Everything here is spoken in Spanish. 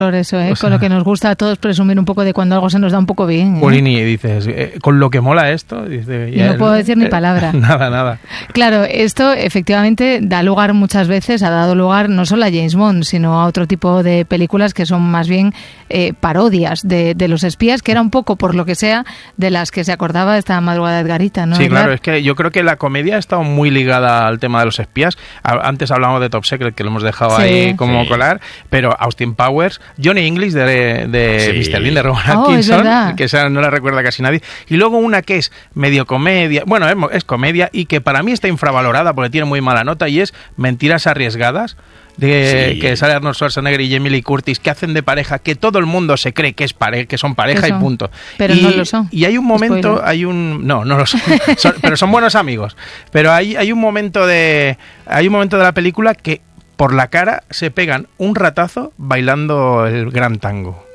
Por eso, con lo que nos gusta a todos presumir un poco de cuando algo se nos da un poco bien. Polini, dices, con lo que mola esto... Dice, no puedo decir ni palabra. Nada. Claro, esto efectivamente da lugar muchas veces, ha dado lugar no solo a James Bond, sino a otro tipo de películas que son más bien parodias de los espías, que era un poco, por lo que sea, de las que se acordaba esta Madrugada de Edgarita, ¿no? Sí, claro, es que yo creo que la comedia ha estado muy ligada al tema de los espías. Antes hablamos de Top Secret, que lo hemos dejado ahí como colar, pero Austin Powers... Johnny English de Mr. Bean, de Rowan Atkinson, que esa no la recuerda casi nadie. Y luego una que es medio comedia, bueno, es comedia y que para mí está infravalorada porque tiene muy mala nota y es Mentiras Arriesgadas, que sale Arnold Schwarzenegger y Jamie Lee Curtis, que hacen de pareja, que todo el mundo se cree que que son pareja y punto. Pero no lo son. Y hay un momento, no lo son, pero son buenos amigos. Pero hay un momento de la película que por la cara se pegan un ratazo bailando el gran tango.